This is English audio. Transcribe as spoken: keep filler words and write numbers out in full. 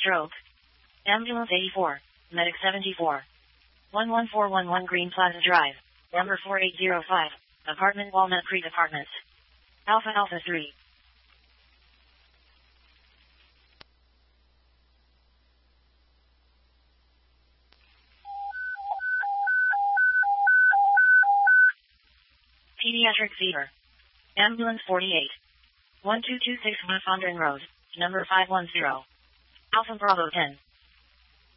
Stroke. Ambulance eighty-four. Medic seventy-four. one one four one one Green Plaza Drive. Number four eight zero five. Apartment Walnut Creek Apartments. Alpha Alpha three. Pediatric fever. Ambulance forty-eight. one two two six West Fondren Road. Number five one zero. Alpha Bravo ten.